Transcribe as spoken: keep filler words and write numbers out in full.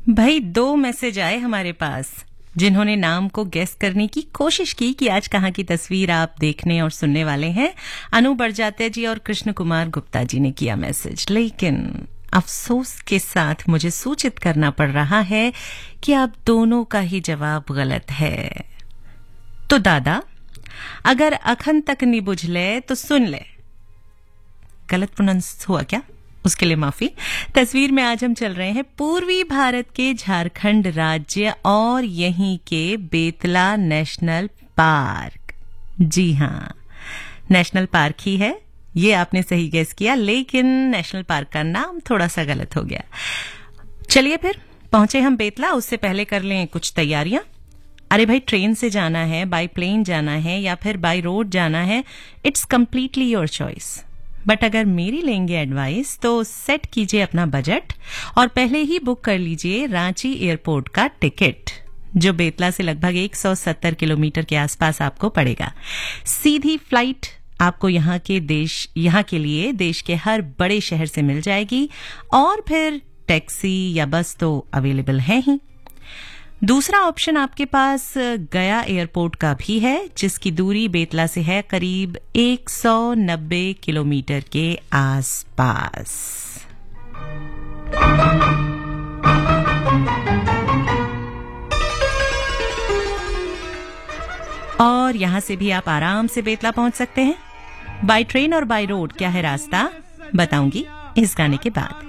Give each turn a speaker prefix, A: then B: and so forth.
A: भाई दो मैसेज आए हमारे पास जिन्होंने नाम को गेस करने की कोशिश की कि आज कहाँ की तस्वीर आप देखने और सुनने वाले हैं। अनु बड़जात्या जी और कृष्ण कुमार गुप्ता जी ने किया मैसेज, लेकिन अफसोस के साथ मुझे सूचित करना पड़ रहा है कि आप दोनों का ही जवाब गलत है। तो दादा, अगर अखन तक नहीं बुझले तो सुन ले। गलत प्रोनाउंस हुआ क्या? उसके लिए माफी। तस्वीर में आज हम चल रहे हैं पूर्वी भारत के झारखंड राज्य और यहीं के बेतला नेशनल पार्क। जी हाँ, नेशनल पार्क ही है, ये आपने सही गेस किया, लेकिन नेशनल पार्क का नाम थोड़ा सा गलत हो गया। चलिए फिर पहुंचे हम बेतला, उससे पहले कर लें कुछ तैयारियां। अरे भाई, ट्रेन से जाना है, बाय प्लेन जाना है या फिर बाय रोड जाना है, it's completely your choice. But अगर मेरी लेंगे एडवाइस तो सेट कीजिए अपना बजट और पहले ही बुक कर लीजिए रांची एयरपोर्ट का टिकट, जो बेतला से लगभग एक सौ सत्तर किलोमीटर के आसपास आपको पड़ेगा। सीधी फ्लाइट आपको यहाँ के देश यहाँ के लिए देश के हर बड़े शहर से मिल जाएगी और फिर टैक्सी या बस तो अवेलेबल है ही। दूसरा ऑप्शन आपके पास गया एयरपोर्ट का भी है, जिसकी दूरी बेतला से है करीब एक सौ नब्बे किलोमीटर के आसपास। और यहां से भी आप आराम से बेतला पहुंच सकते हैं। बाय ट्रेन और बाय रोड क्या है रास्ता, बताऊंगी इस गाने के बाद।